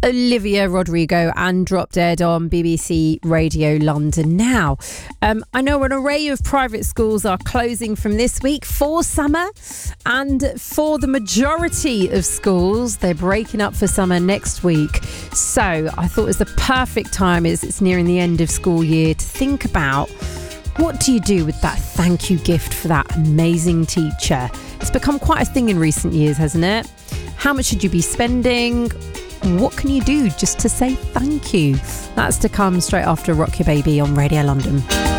Olivia Rodrigo and Drop Dead on BBC Radio London. Now, I know an array of private schools are closing from this week for summer, and for the majority of schools, they're breaking up for summer next week. So I thought it was the perfect time, as it's nearing the end of school year, to think about what do you do with that thank you gift for that amazing teacher. It's become quite a thing in recent years, hasn't it? How much should you be spending? What can you do just to say thank you? That's to come straight after Rock Your Baby on Radio London.